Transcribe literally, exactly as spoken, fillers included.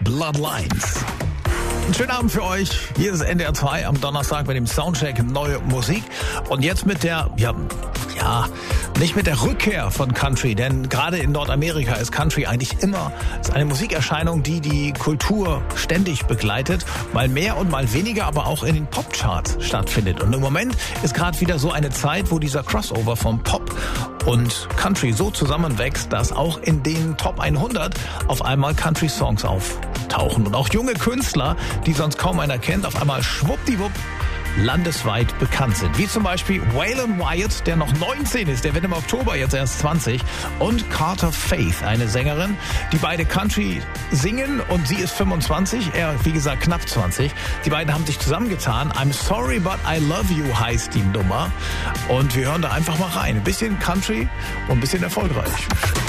Bloodlines. Einen schönen Abend für euch. Hier ist N D R zwei am Donnerstag mit dem Soundcheck Neue Musik. Und jetzt mit der, ja, ja, nicht mit der Rückkehr von Country, denn gerade in Nordamerika ist Country eigentlich immer ist eine Musikerscheinung, die die Kultur ständig begleitet, mal mehr und mal weniger, aber auch in den Popcharts stattfindet. Und im Moment ist gerade wieder so eine Zeit, wo dieser Crossover vom Pop und Country so zusammenwächst, dass auch in den Top hundert auf einmal Country-Songs auftauchen. Und auch junge Künstler, die sonst kaum einer kennt, auf einmal schwuppdiwupp landesweit bekannt sind. Wie zum Beispiel Waylon Wyatt, der noch neunzehn ist, der wird im Oktober jetzt erst zwanzig. Und Carter Faith, eine Sängerin, die beide Country singen und sie ist fünfundzwanzig, er wie gesagt knapp zwanzig. Die beiden haben sich zusammengetan. I'm Sorry But I Love You heißt die Nummer. Und wir hören da einfach mal rein. Ein bisschen Country und ein bisschen erfolgreich.